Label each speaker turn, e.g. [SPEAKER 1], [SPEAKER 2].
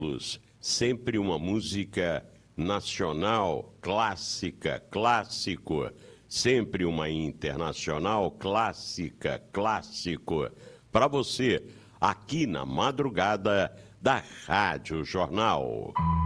[SPEAKER 1] sempre uma música nacional, clássica, clássico, sempre uma internacional, clássica, clássico, para você, aqui na madrugada da Rádio Jornal.